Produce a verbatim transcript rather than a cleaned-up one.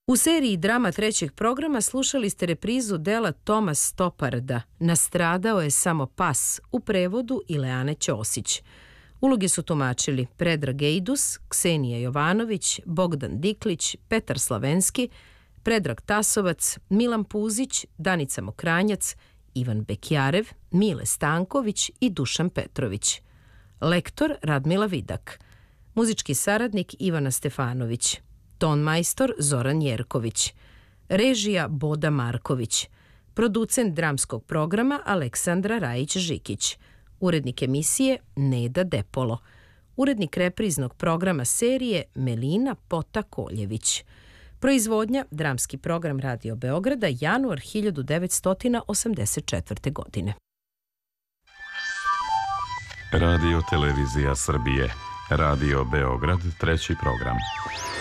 U seriji drama trećeg programa slušali ste reprizu dela Toma Stoparda Nastradao je samo pas u prevodu Ileane Ćosić. Uloge su tumačili Predrag Ejdus, Ksenija Jovanović, Bogdan Diklić, Petar Slavenski, Predrag Tasovac, Milan Puzić, Danica Mokranjac, Ivan Bekjarev, Mile Stanković i Dušan Petrović. Lektor Radmila Vidak. Muzički saradnik Ivana Stefanović. Tonmajstor Zoran Jerković. Režija Boda Marković. Producent dramskog programa Aleksandra Rajić-Žikić. Urednik emisije Neda Depolo. Urednik repriznog programa serije Melina Pota-Koljević. Proizvodnja dramski program Radio Beograda januar hiljadu devetsto osamdeset četvrte. godine. Radio Televizija Srbije. Radio Beograd, treći program.